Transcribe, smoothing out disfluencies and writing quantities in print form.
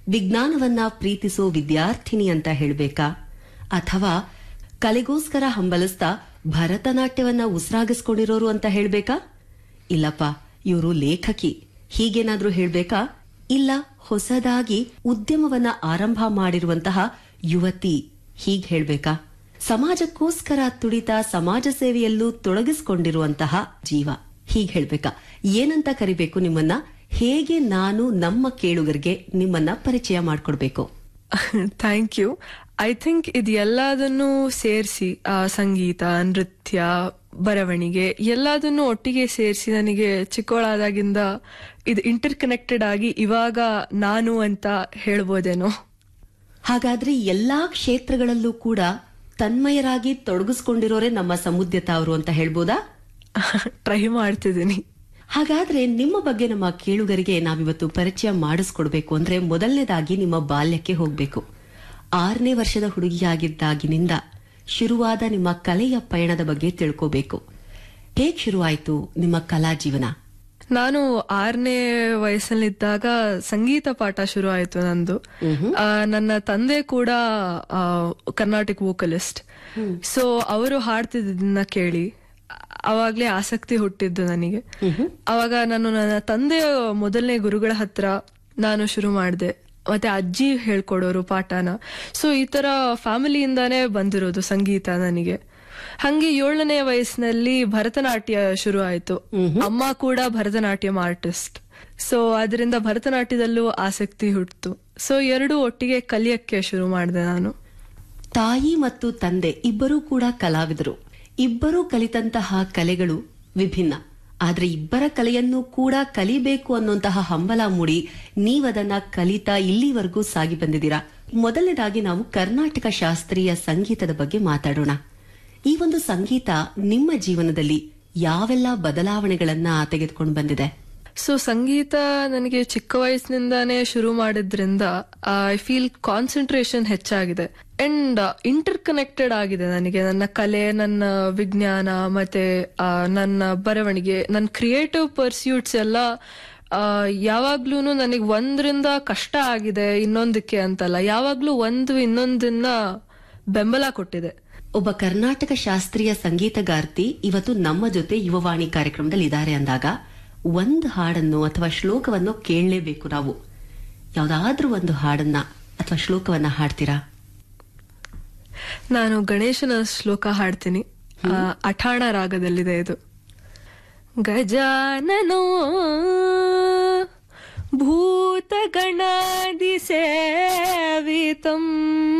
ವಿಜ್ಞಾನವನ್ನ ಪ್ರೀತಿಸೋ ವಿದ್ಯಾರ್ಥಿನಿ ಅಂತ ಹೇಳ್ಬೇಕಾ, ಅಥವಾ ಕಲೆಗೋಸ್ಕರ ಹಂಬಲಿಸ್ತಾ ಭರತನಾಟ್ಯವನ್ನ ಉಸಿರಾಗಿಸ್ಕೊಂಡಿರೋರು ಅಂತ ಹೇಳ್ಬೇಕಾ? ಇಲ್ಲಪ್ಪ, ಇವರು ಲೇಖಕಿ ಹೀಗೇನಾದ್ರೂ ಹೇಳ್ಬೇಕಾ? ಇಲ್ಲ, ಹೊಸದಾಗಿ ಉದ್ಯಮವನ್ನ ಆರಂಭ ಮಾಡಿರುವಂತಹ ಯುವತಿ ಹೀಗ್ ಹೇಳ್ಬೇಕಾ? ಸಮಾಜಕ್ಕೋಸ್ಕರ ತುಡಿತಾ ಸಮಾಜ ಸೇವೆಯಲ್ಲೂ ತೊಡಗಿಸಿಕೊಂಡಿರುವಂತಹ ಜೀವ ಹೀಗ್ ಹೇಳ್ಬೇಕಾ? ಏನಂತ ಕರಿಬೇಕು ನಿಮ್ಮನ್ನ? ಹೇಗೆ ನಾನು ನಮ್ಮ ಕೇಳುಗರಿಗೆ ನಿಮ್ಮನ್ನ ಪರಿಚಯ ಮಾಡ್ಕೊಡ್ಬೇಕು? Thank you. ಐ ಥಿಂಕ್ ಇದು ಎಲ್ಲದನ್ನು ಸೇರಿಸಿ, ಸಂಗೀತ, ನೃತ್ಯ, ಬರವಣಿಗೆ ಎಲ್ಲದನ್ನು ಒಟ್ಟಿಗೆ ಸೇರಿಸಿ ನನಗೆ ಚಿಕ್ಕವಳಾದಾಗಿಂದ ಇದು ಇಂಟರ್ ಕನೆಕ್ಟೆಡ್ ಆಗಿ ಇವಾಗ ನಾನು ಅಂತ ಹೇಳ್ಬೋದೇನೋ. ಹಾಗಾದ್ರೆ ಎಲ್ಲಾ ಕ್ಷೇತ್ರಗಳಲ್ಲೂ ಕೂಡ ತನ್ಮಯರಾಗಿ ತೊಡಗಿಸ್ಕೊಂಡಿರೋರೆ ನಮ್ಮ ಸಮುದ್ಯತ ಅವರು ಅಂತ ಹೇಳ್ಬೋದಾ? ಟ್ರೈ ಮಾಡ್ತಿದ್ದೀನಿ. ಹಾಗಾದ್ರೆ ನಿಮ್ಮ ಬಗ್ಗೆ ನಮ್ಮ ಕೇಳುಗರಿಗೆ ನಾವಿವತ್ತು ಪರಿಚಯ ಮಾಡಿಸ್ಕೊಡ್ಬೇಕು ಅಂದ್ರೆ ಮೊದಲನೇದಾಗಿ ನಿಮ್ಮ ಬಾಲ್ಯಕ್ಕೆ ಹೋಗ್ಬೇಕು. 6ನೇ ವರ್ಷದ ಹುಡುಗಿಯಾಗಿದ್ದಾಗಿನಿಂದ ಶುರುವಾದ ನಿಮ್ಮ ಕಲೆಯ ಪಯಣದ ಬಗ್ಗೆ ತಿಳ್ಕೋಬೇಕು. ಹೇಗ್ ಶುರುವಾಯಿತು ನಿಮ್ಮ ಕಲಾ ಜೀವನ? ನಾನು 6ನೇ ವಯಸ್ಸಲ್ಲಿದ್ದಾಗ ಸಂಗೀತ ಪಾಠ ಶುರು ಆಯ್ತು ನಂದು. ನನ್ನ ತಂದೆ ಕೂಡ ಕರ್ನಾಟಿಕ್ ವೋಕಲಿಸ್ಟ್. ಸೊ ಅವರು ಹಾಡ್ತಿದ್ದನ್ನ ಕೇಳಿ ಅವಾಗ್ಲೇ ಆಸಕ್ತಿ ಹುಟ್ಟಿದ್ದು ನನಗೆ. ಅವಾಗ ನಾನು ನನ್ನ ತಂದೆಯ ಮೊದಲನೇ ಗುರುಗಳ ಹತ್ರ ನಾನು ಶುರು ಮಾಡಿದೆ. ಮತ್ತೆ ಅಜ್ಜಿ ಹೇಳ್ಕೊಡೋರು ಪಾಠನ. ಸೊ ಈ ತರ ಫ್ಯಾಮಿಲಿಯಿಂದಾನೇ ಬಂದಿರೋದು ಸಂಗೀತ ನನಗೆ. ಹಂಗೆ 7ನೇ ವಯಸ್ಸಿನಲ್ಲಿ ಭರತನಾಟ್ಯ ಶುರು ಆಯ್ತು. ಅಮ್ಮ ಕೂಡ ಭರತನಾಟ್ಯಂ ಆರ್ಟಿಸ್ಟ್. ಸೊ ಅದರಿಂದ ಭರತನಾಟ್ಯದಲ್ಲೂ ಆಸಕ್ತಿ ಹುಟ್ಟಿತು. ಸೊ ಎರಡೂ ಒಟ್ಟಿಗೆ ಕಲಿಯಕ್ಕೆ ಶುರು ಮಾಡಿದೆ ನಾನು. ತಾಯಿ ಮತ್ತು ತಂದೆ ಇಬ್ಬರೂ ಕೂಡ ಕಲಾವಿದರು. ಇಬ್ಬರೂ ಕಲಿತಂತಹ ಕಲೆಗಳು ವಿಭಿನ್ನ. ಆದ್ರೆ ಇಬ್ಬರ ಕಲೆಯನ್ನು ಕೂಡ ಕಲಿಬೇಕು ಅನ್ನುವಂತಹ ಹಂಬಲ ಮೂಡಿ ನೀವದನ್ನ ಕಲಿತಾ ಇಲ್ಲಿವರೆಗೂ ಸಾಗಿ ಬಂದಿದ್ದೀರಾ. ಮೊದಲನೇದಾಗಿ ನಾವು ಕರ್ನಾಟಕ ಶಾಸ್ತ್ರೀಯ ಸಂಗೀತದ ಬಗ್ಗೆ ಮಾತಾಡೋಣ. ಈ ಒಂದು ಸಂಗೀತ ನಿಮ್ಮ ಜೀವನದಲ್ಲಿ ಯಾವೆಲ್ಲ ಬದಲಾವಣೆಗಳನ್ನ ತೆಗೆದುಕೊಂಡು ಬಂದಿದೆ? ಸೊ ಸಂಗೀತ ನನಗೆ ಚಿಕ್ಕ ವಯಸ್ಸಿನಿಂದಾನೇ ಶುರು ಮಾಡಿದ್ರಿಂದ ಐ ಫೀಲ್ ಕಾನ್ಸಂಟ್ರೇಷನ್ ಹೆಚ್ಚಾಗಿದೆ ಅಂಡ್ ಇಂಟರ್ ಕನೆಕ್ಟೆಡ್ ಆಗಿದೆ ನನಗೆ. ನನ್ನ ಕಲೆ, ನನ್ನ ವಿಜ್ಞಾನ, ಮತ್ತೆ ನನ್ನ ಬರವಣಿಗೆ, ನನ್ನ ಕ್ರಿಯೇಟಿವ್ ಪರ್ಸ್ಯೂಟ್ಸ್ ಎಲ್ಲ ಯಾವಾಗ್ಲೂ ನನಗೆ ಒಂದರಿಂದ ಕಷ್ಟ ಆಗಿದೆ ಇನ್ನೊಂದಕ್ಕೆ ಅಂತಲ್ಲ, ಯಾವಾಗ್ಲೂ ಒಂದು ಇನ್ನೊಂದನ್ನ ಬೆಂಬಲ ಕೊಟ್ಟಿದೆ. ಒಬ್ಬ ಕರ್ನಾಟಕ ಶಾಸ್ತ್ರೀಯ ಸಂಗೀತಗಾರ್ತಿ ಇವತ್ತು ನಮ್ಮ ಜೊತೆ ಯುವವಾಣಿ ಕಾರ್ಯಕ್ರಮದಲ್ಲಿ ಇದ್ದಾರೆ ಅಂದಾಗ ಒಂದು ಹಾಡನ್ನು ಅಥವಾ ಶ್ಲೋಕವನ್ನು ಕೇಳಲೇಬೇಕು ನಾವು. ಯಾವ್ದಾದ್ರೂ ಒಂದು ಹಾಡನ್ನ ಅಥವಾ ಶ್ಲೋಕವನ್ನ ಹಾಡ್ತೀರಾ? ನಾನು ಗಣೇಶನ ಶ್ಲೋಕ ಹಾಡ್ತೀನಿ. ಅಠಾಣ ರಾಗದಲ್ಲಿದೆ ಇದು. ಗಜಾನನೋ ಭೂತ ಗಣಾದಿ ಸೇವಿತಂ